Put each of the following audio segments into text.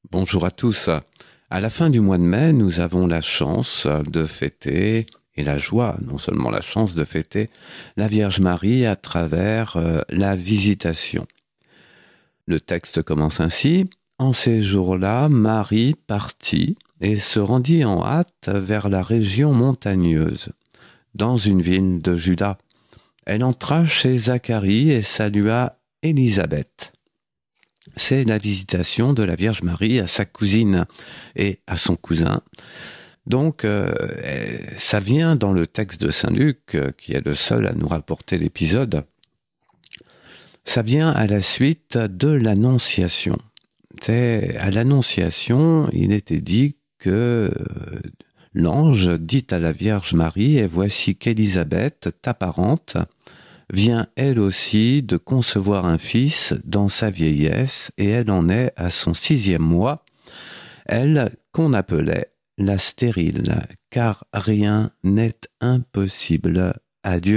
Bonjour à tous. À la fin du mois de mai, nous avons la chance de fêter, et la joie, non seulement la chance de fêter, la Vierge Marie à travers la Visitation. Le texte commence ainsi. En ces jours-là, Marie partit et se rendit en hâte vers la région montagneuse, dans une ville de Juda. Elle entra chez Zacharie et salua Élisabeth. C'est la visitation de la Vierge Marie à sa cousine et à son cousin. Donc, ça vient dans le texte de Saint Luc, qui est le seul à nous rapporter l'épisode. Ça vient à la suite de l'Annonciation. À l'Annonciation, il était dit que l'ange dit à la Vierge Marie, « Et voici qu'Élisabeth, ta parente, vient elle aussi de concevoir un fils dans sa vieillesse, et elle en est à son 6e mois, elle qu'on appelait la stérile, car rien n'est impossible à Dieu. »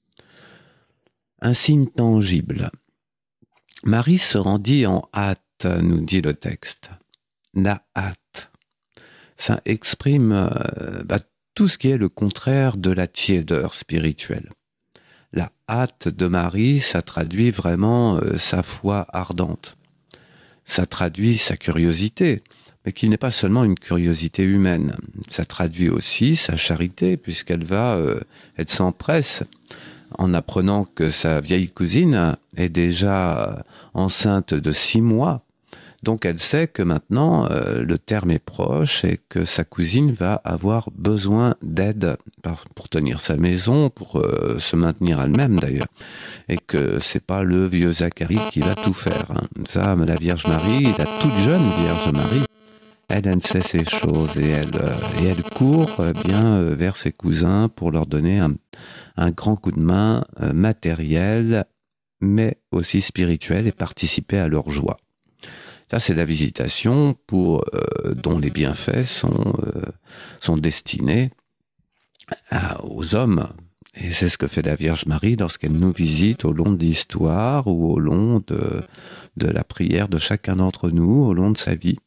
Un signe tangible. Marie se rendit en hâte, nous dit le texte. La hâte. Ça exprime tout ce qui est le contraire de la tiédeur spirituelle. La hâte de Marie, ça traduit vraiment sa foi ardente. Ça traduit sa curiosité, mais qui n'est pas seulement une curiosité humaine. Ça traduit aussi sa charité, puisqu'elle elle s'empresse en apprenant que sa vieille cousine est déjà enceinte de 6 mois. Donc elle sait que maintenant le terme est proche et que sa cousine va avoir besoin d'aide pour tenir sa maison, pour se maintenir elle-même d'ailleurs. Et que c'est pas le vieux Zacharie qui va tout faire. Ça, la Vierge Marie, la toute jeune Vierge Marie, elle sait ces choses et elle court vers ses cousins pour leur donner un grand coup de main matériel, mais aussi spirituel, et participer à leur joie. Ça, c'est la visitation dont les bienfaits sont destinés aux hommes. Et c'est ce que fait la Vierge Marie lorsqu'elle nous visite au long de l'histoire ou au long de la prière de chacun d'entre nous, au long de sa vie.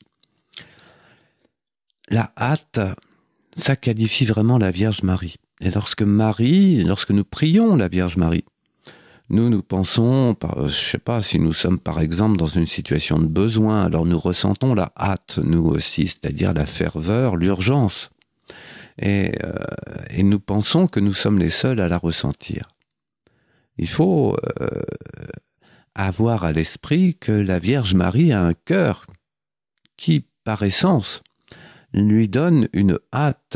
La hâte, ça qualifie vraiment la Vierge Marie. Et lorsque nous prions la Vierge Marie, nous pensons, je sais pas, si nous sommes par exemple dans une situation de besoin, alors nous ressentons la hâte, nous aussi, c'est-à-dire la ferveur, l'urgence. Et nous pensons que nous sommes les seuls à la ressentir. Il faut avoir à l'esprit que la Vierge Marie a un cœur qui, par essence, lui donne une hâte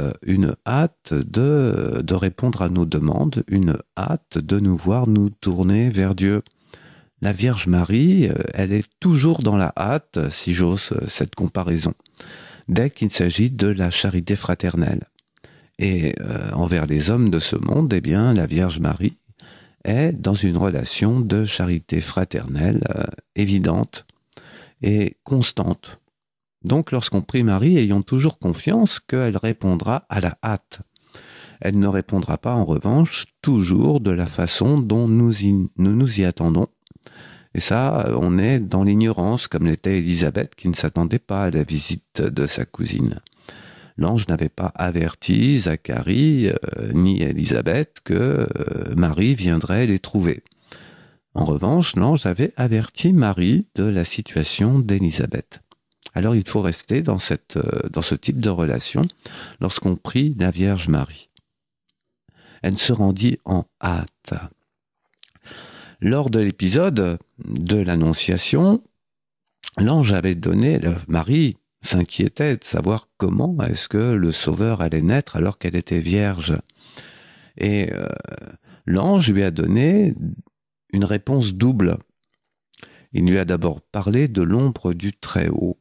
de répondre à nos demandes, une hâte de nous voir nous tourner vers Dieu. La Vierge Marie, elle est toujours dans la hâte, si j'ose cette comparaison, dès qu'il s'agit de la charité fraternelle. Et envers les hommes de ce monde, eh bien, la Vierge Marie est dans une relation de charité fraternelle évidente et constante. Donc, lorsqu'on prie Marie, ayons toujours confiance qu'elle répondra à la hâte. Elle ne répondra pas, en revanche, toujours de la façon dont nous nous y attendons. Et ça, on est dans l'ignorance, comme l'était Élisabeth, qui ne s'attendait pas à la visite de sa cousine. L'ange n'avait pas averti Zacharie ni Élisabeth que Marie viendrait les trouver. En revanche, l'ange avait averti Marie de la situation d'Élisabeth. Alors il faut rester dans ce type de relation lorsqu'on prie la Vierge Marie. Elle se rendit en hâte. Lors de l'épisode de l'Annonciation, l'ange avait donné, Marie s'inquiétait de savoir comment est-ce que le Sauveur allait naître alors qu'elle était vierge. Et l'ange lui a donné une réponse double. Il lui a d'abord parlé de l'ombre du Très-Haut.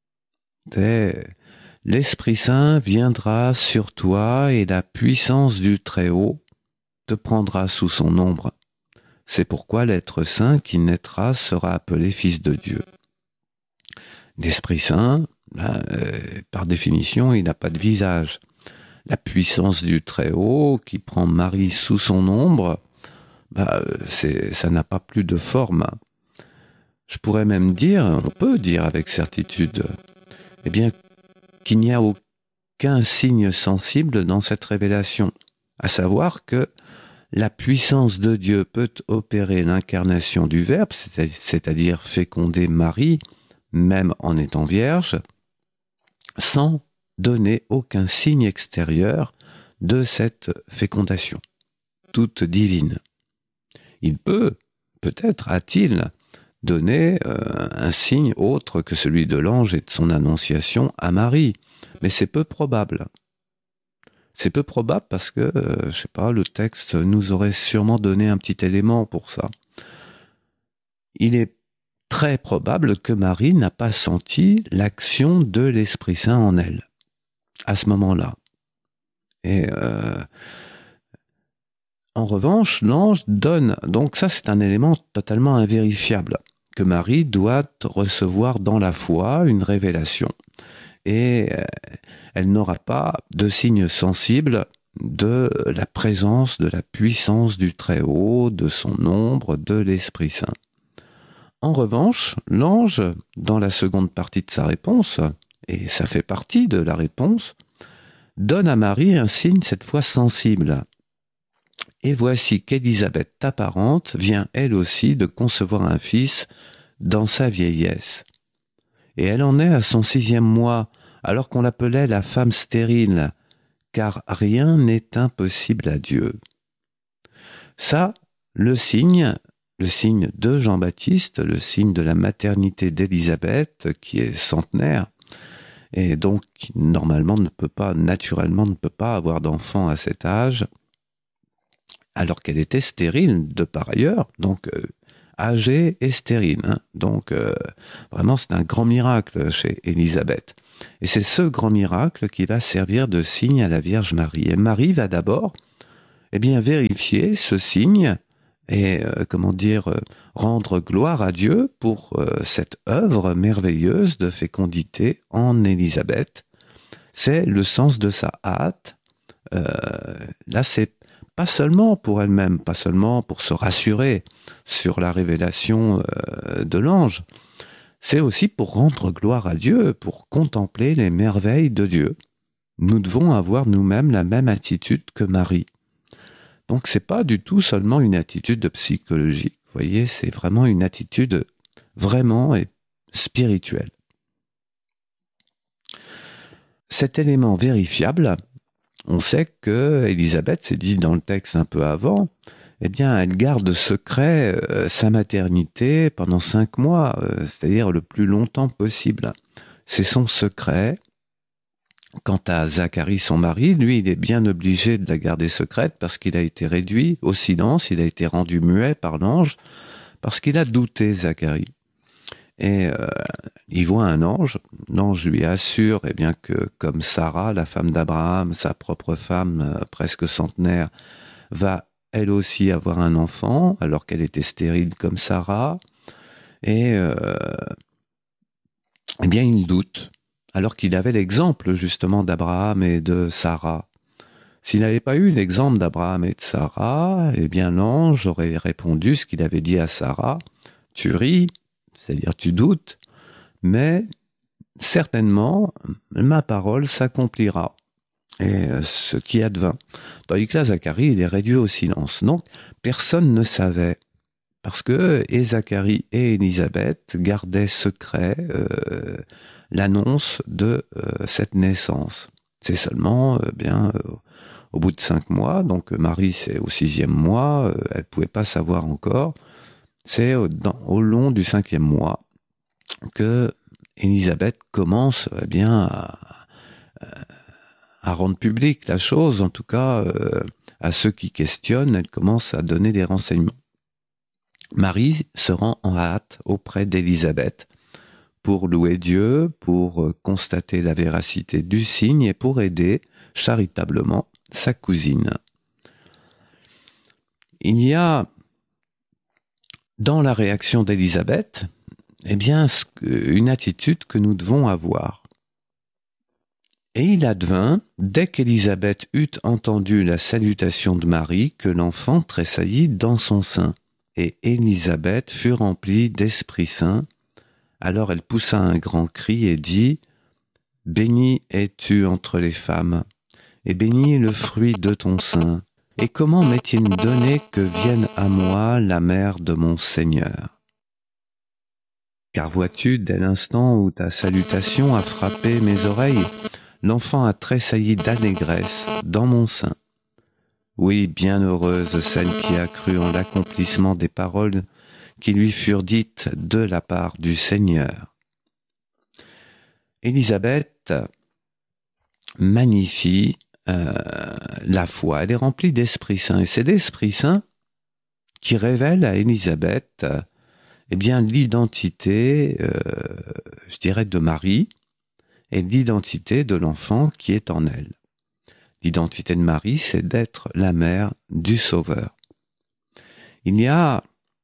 L'Esprit Saint viendra sur toi et la puissance du Très-Haut te prendra sous son ombre. C'est pourquoi l'être saint qui naîtra sera appelé Fils de Dieu. L'Esprit Saint, par définition, il n'a pas de visage. La puissance du Très-Haut qui prend Marie sous son ombre, ça n'a pas plus de forme. Je pourrais même dire, on peut dire avec certitude, eh bien, qu'il n'y a aucun signe sensible dans cette révélation, à savoir que la puissance de Dieu peut opérer l'incarnation du Verbe, c'est-à-dire féconder Marie, même en étant vierge, sans donner aucun signe extérieur de cette fécondation, toute divine. Il peut-être a-t-il donné un signe autre que celui de l'ange et de son annonciation à Marie, mais c'est peu probable. C'est peu probable parce que, je sais pas, le texte nous aurait sûrement donné un petit élément pour ça. Il est très probable que Marie n'a pas senti l'action de l'Esprit Saint en elle, à ce moment-là. Et en revanche, l'ange donne, donc ça c'est un élément totalement invérifiable, que Marie doit recevoir dans la foi une révélation. Et elle n'aura pas de signe sensible de la présence, de la puissance du Très-Haut, de son ombre, de l'Esprit Saint. En revanche, l'ange, dans la seconde partie de sa réponse, et ça fait partie de la réponse, donne à Marie un signe cette fois sensible. Et voici qu'Élisabeth, ta parente, vient elle aussi de concevoir un fils dans sa vieillesse. Et elle en est à son 6e mois, alors qu'on l'appelait la femme stérile, car rien n'est impossible à Dieu. Ça, le signe de Jean-Baptiste, le signe de la maternité d'Élisabeth, qui est centenaire, et donc qui normalement naturellement ne peut pas avoir d'enfant à cet âge, alors qu'elle était stérile de par ailleurs, donc âgée et stérile. Hein. Donc vraiment c'est un grand miracle chez Élisabeth. Et c'est ce grand miracle qui va servir de signe à la Vierge Marie. Et Marie va d'abord vérifier ce signe et rendre gloire à Dieu pour cette œuvre merveilleuse de fécondité en Élisabeth. C'est le sens de sa hâte. Là, c'est pas seulement pour elle-même, pas seulement pour se rassurer sur la révélation de l'ange, c'est aussi pour rendre gloire à Dieu, pour contempler les merveilles de Dieu. Nous devons avoir nous-mêmes la même attitude que Marie. Donc c'est pas du tout seulement une attitude de psychologie. Vous voyez, c'est vraiment une attitude vraiment spirituelle. Cet élément vérifiable, on sait que Élisabeth, c'est dit dans le texte un peu avant, eh bien, elle garde secret sa maternité pendant 5 mois, c'est-à-dire le plus longtemps possible. C'est son secret. Quant à Zacharie, son mari, lui, il est bien obligé de la garder secrète parce qu'il a été réduit au silence, il a été rendu muet par l'ange, parce qu'il a douté, Zacharie. Et il voit un ange, l'ange lui assure que comme Sarah, la femme d'Abraham, sa propre femme presque centenaire, va elle aussi avoir un enfant, alors qu'elle était stérile comme Sarah, et il doute. Alors qu'il avait l'exemple justement d'Abraham et de Sarah. S'il n'avait pas eu l'exemple d'Abraham et de Sarah, l'ange aurait répondu ce qu'il avait dit à Sarah, tu ris, c'est-à-dire tu doutes, mais certainement ma parole s'accomplira. Et ce qui advint. Tandis que là, Zacharie, il est réduit au silence. Donc, personne ne savait. Parce que Zacharie et Élisabeth gardaient secret l'annonce de cette naissance. C'est seulement au bout de 5 mois, donc Marie c'est au 6e mois, elle pouvait pas savoir encore, c'est au long du 5e mois que Élisabeth commence à rendre publique la chose, en tout cas à ceux qui questionnent, elle commence à donner des renseignements. Marie se rend en hâte auprès d'Élisabeth pour louer Dieu, pour constater la véracité du signe et pour aider charitablement sa cousine. Il y a dans la réaction d'Élisabeth, une attitude que nous devons avoir. Et il advint, dès qu'Élisabeth eut entendu la salutation de Marie, que l'enfant tressaillit dans son sein. Et Élisabeth fut remplie d'Esprit Saint. Alors elle poussa un grand cri et dit Bénie es-tu entre les femmes, et béni est le fruit de ton sein. Et comment m'est-il donné que vienne à moi la mère de mon Seigneur? Car vois-tu, dès l'instant où ta salutation a frappé mes oreilles, l'enfant a tressailli d'allégresse dans mon sein. Oui, bienheureuse celle qui a cru en l'accomplissement des paroles qui lui furent dites de la part du Seigneur. Élisabeth magnifie la foi. Elle est remplie d'Esprit Saint. Et c'est l'Esprit Saint qui révèle à Élisabeth l'identité, je dirais, de Marie et l'identité de l'enfant qui est en elle. L'identité de Marie, c'est d'être la mère du Sauveur. Il y a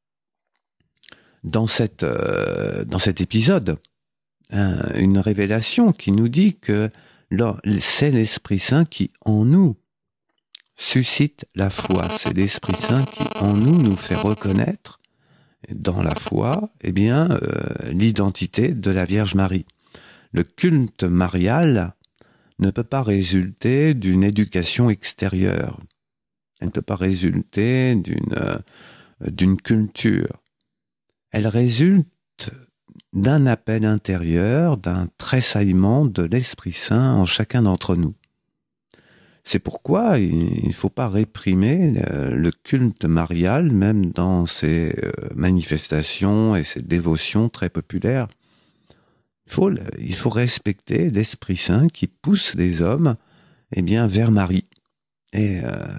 dans cet épisode une révélation qui nous dit que c'est l'Esprit Saint qui, en nous, suscite la foi. C'est l'Esprit Saint qui, en nous fait reconnaître, dans la foi, l'identité de la Vierge Marie. Le culte marial ne peut pas résulter d'une éducation extérieure. Elle ne peut pas résulter d'une culture. Elle résulte d'un appel intérieur, d'un tressaillement de l'Esprit Saint en chacun d'entre nous. C'est pourquoi il ne faut pas réprimer le culte marial, même dans ses manifestations et ses dévotions très populaires. Il faut respecter l'Esprit Saint qui pousse les hommes vers Marie. Et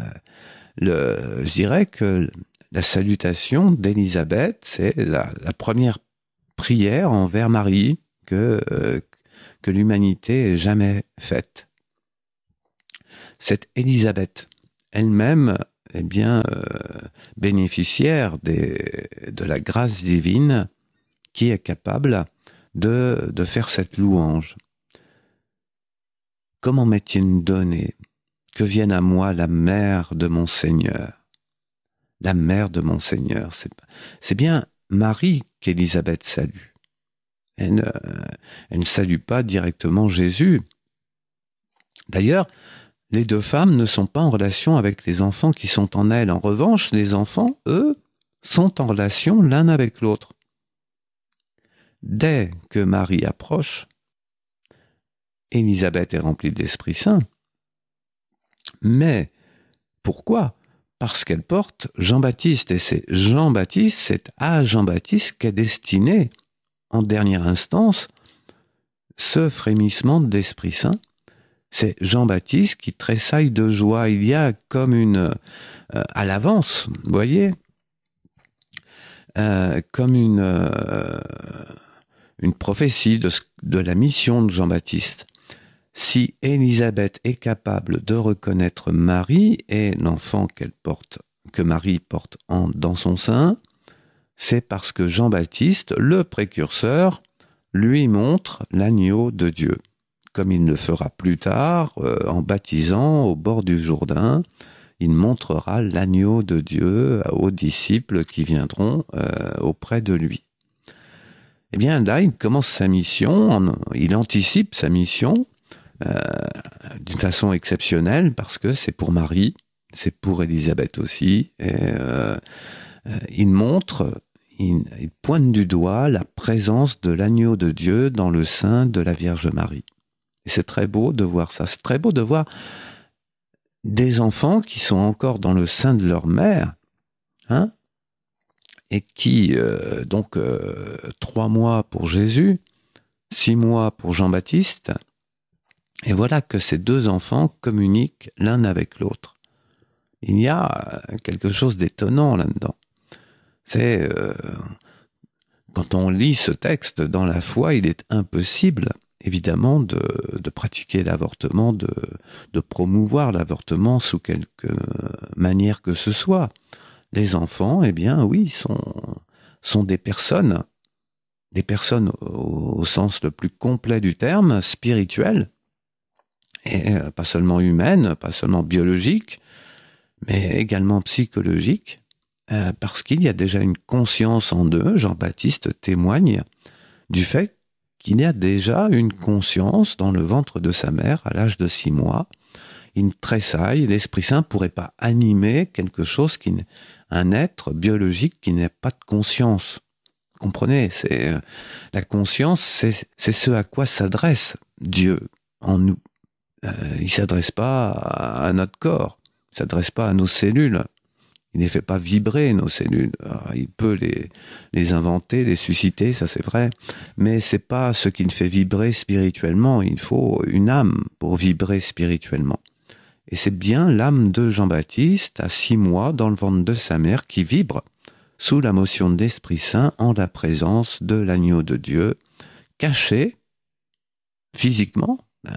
je dirais que la salutation d'Élisabeth, c'est la première prière envers Marie que l'humanité ait jamais faite. Cette Élisabeth elle-même, bénéficiaire de la grâce divine, qui est capable de faire cette louange. Comment m'est-il donné que vienne à moi la mère de mon Seigneur? La mère de mon Seigneur, c'est bien Marie qu'Élisabeth salue. Elle ne salue pas directement Jésus. D'ailleurs, les deux femmes ne sont pas en relation avec les enfants qui sont en elles. En revanche, les enfants, eux, sont en relation l'un avec l'autre. Dès que Marie approche, Élisabeth est remplie de l'Esprit Saint. Mais pourquoi ? Parce qu'elle porte Jean-Baptiste. Et c'est Jean-Baptiste, c'est à Jean-Baptiste qu'est destiné, en dernière instance, ce frémissement de l'Esprit Saint. C'est Jean-Baptiste qui tressaille de joie. Il y a comme à l'avance, vous voyez, comme une prophétie de la mission de Jean-Baptiste. Si Élisabeth est capable de reconnaître Marie et l'enfant que Marie porte dans son sein, c'est parce que Jean-Baptiste, le précurseur, lui montre l'agneau de Dieu. Comme il le fera plus tard, en baptisant au bord du Jourdain, il montrera l'agneau de Dieu aux disciples qui viendront auprès de lui. Eh bien là, il commence sa mission, il anticipe sa mission d'une façon exceptionnelle parce que c'est pour Marie, c'est pour Élisabeth aussi, et il pointe du doigt la présence de l'agneau de Dieu dans le sein de la Vierge Marie. Et c'est très beau de voir ça. C'est très beau de voir des enfants qui sont encore dans le sein de leur mère, et qui, 3 mois pour Jésus, 6 mois pour Jean-Baptiste, et voilà que ces deux enfants communiquent l'un avec l'autre. Il y a quelque chose d'étonnant là-dedans. C'est, quand on lit ce texte dans la foi, il est impossible évidemment de pratiquer l'avortement, de promouvoir l'avortement sous quelque manière que ce soit. Les enfants, oui, sont des personnes au sens le plus complet du terme, spirituelles, et pas seulement humaines, pas seulement biologiques, mais également psychologiques, parce qu'il y a déjà une conscience en eux. Jean-Baptiste témoigne du fait qu'il a déjà une conscience dans le ventre de sa mère à l'âge de 6 mois. Il tressaille, l'Esprit Saint pourrait pas animer quelque chose un être biologique qui n'a pas de conscience. Vous comprenez, la conscience, c'est ce à quoi s'adresse Dieu en nous. Il s'adresse pas à notre corps, il s'adresse pas à nos cellules. Il ne fait pas vibrer nos cellules. Alors, il peut les inventer, les susciter, ça c'est vrai, mais c'est pas ce qui le fait vibrer spirituellement. Il faut une âme pour vibrer spirituellement. Et c'est bien l'âme de Jean-Baptiste, à 6 mois, dans le ventre de sa mère, qui vibre sous la motion de l'Esprit Saint en la présence de l'agneau de Dieu, caché, physiquement,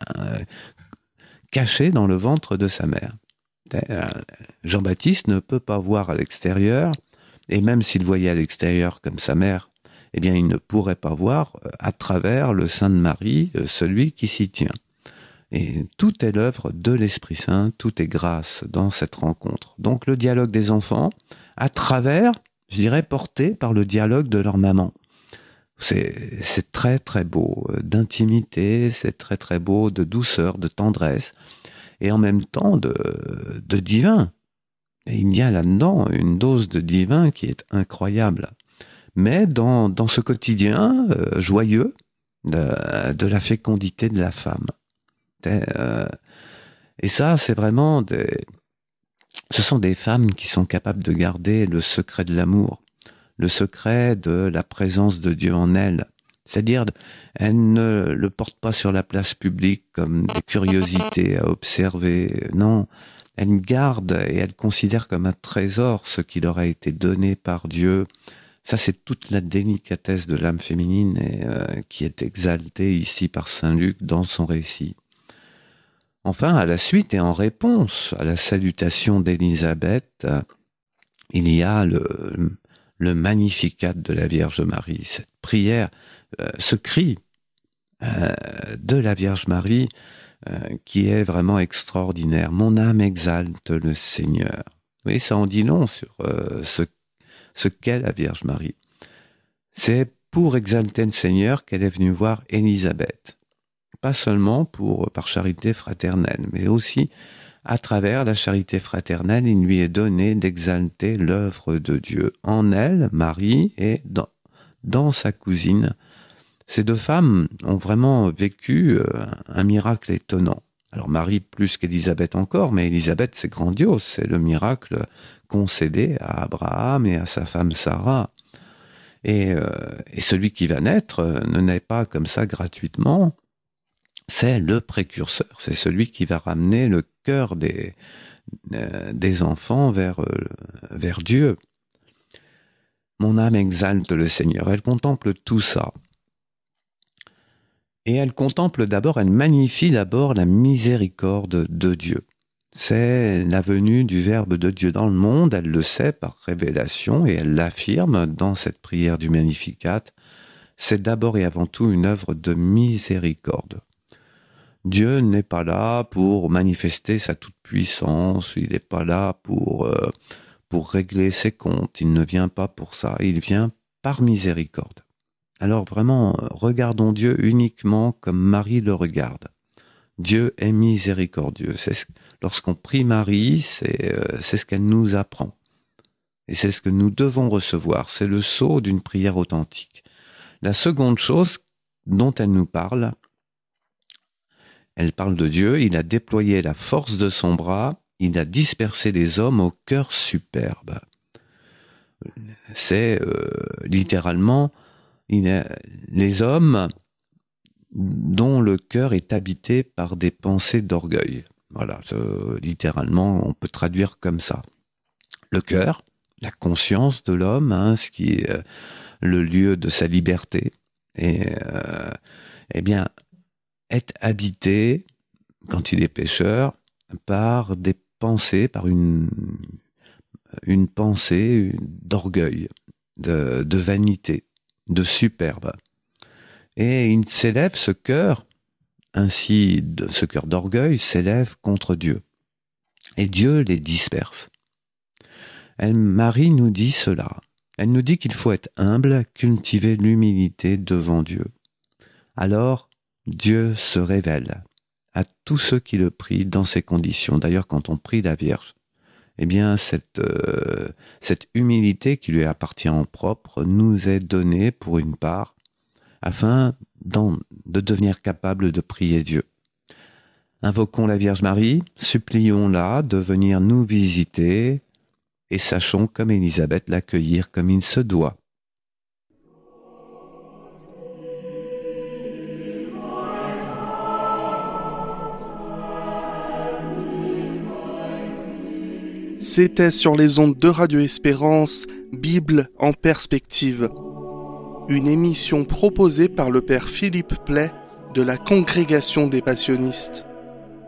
caché dans le ventre de sa mère. Jean-Baptiste ne peut pas voir à l'extérieur, et même s'il voyait à l'extérieur comme sa mère, eh bien il ne pourrait pas voir à travers le sein de Marie celui qui s'y tient. Et tout est l'œuvre de l'Esprit Saint, tout est grâce dans cette rencontre. Donc le dialogue des enfants, à travers, je dirais, porté par le dialogue de leur maman. C'est très très beau d'intimité, c'est très très beau de douceur, de tendresse, et en même temps de divin. Et il y a là-dedans une dose de divin qui est incroyable. Mais dans ce quotidien joyeux de la fécondité de la femme. Et ça, c'est vraiment ce sont des femmes qui sont capables de garder le secret de l'amour, le secret de la présence de Dieu en elles. C'est-à-dire, elles ne le portent pas sur la place publique comme des curiosités à observer. Non, elles gardent et elles considèrent comme un trésor ce qui leur a été donné par Dieu. Ça, c'est toute la délicatesse de l'âme féminine qui est exaltée ici par Saint Luc dans son récit. Enfin, à la suite et en réponse à la salutation d'Élisabeth, il y a le Magnificat de la Vierge Marie, cette prière, ce cri de la Vierge Marie qui est vraiment extraordinaire. Mon âme exalte le Seigneur. Oui, ça en dit long sur ce qu'est la Vierge Marie. C'est pour exalter le Seigneur qu'elle est venue voir Élisabeth. Pas seulement par charité fraternelle, mais aussi à travers la charité fraternelle, il lui est donné d'exalter l'œuvre de Dieu en elle, Marie, et dans sa cousine. Ces deux femmes ont vraiment vécu un miracle étonnant. Alors Marie plus qu'Élisabeth encore, mais Élisabeth c'est grandiose, c'est le miracle concédé à Abraham et à sa femme Sarah. Et celui qui va naître ne naît pas comme ça gratuitement. C'est le précurseur, c'est celui qui va ramener le cœur des enfants vers Dieu. Mon âme exalte le Seigneur. Elle contemple tout ça. Et elle contemple d'abord, elle magnifie d'abord la miséricorde de Dieu. C'est la venue du Verbe de Dieu dans le monde, elle le sait par révélation et elle l'affirme dans cette prière du Magnificat. C'est d'abord et avant tout une œuvre de miséricorde. Dieu n'est pas là pour manifester sa toute-puissance, il n'est pas là pour régler ses comptes, il ne vient pas pour ça, il vient par miséricorde. Alors vraiment, regardons Dieu uniquement comme Marie le regarde. Dieu est miséricordieux. Lorsqu'on prie Marie, c'est ce qu'elle nous apprend. Et c'est ce que nous devons recevoir, c'est le sceau d'une prière authentique. La seconde chose dont elle nous parle, elle parle de Dieu, il a déployé la force de son bras, il a dispersé les hommes au cœur superbe. C'est littéralement les hommes dont le cœur est habité par des pensées d'orgueil. Voilà, littéralement, on peut traduire comme ça. Le cœur, la conscience de l'homme, ce qui est le lieu de sa liberté, et eh bien, est habité, quand il est pécheur, par des pensées, par une pensée d'orgueil, de vanité, de superbe. Et il s'élève, ce cœur, ce cœur d'orgueil s'élève contre Dieu. Et Dieu les disperse. Marie nous dit cela. Elle nous dit qu'il faut être humble, cultiver l'humilité devant Dieu. alors Dieu se révèle à tous ceux qui le prient dans ces conditions. D'ailleurs, quand on prie la Vierge, eh bien, cette humilité qui lui appartient en propre nous est donnée pour une part, afin de devenir capable de prier Dieu. Invoquons la Vierge Marie, supplions-la de venir nous visiter et sachons, comme Élisabeth, l'accueillir comme il se doit. C'était sur les ondes de Radio Espérance, Bible en perspective. Une émission proposée par le père Philippe Play de la Congrégation des Passionistes.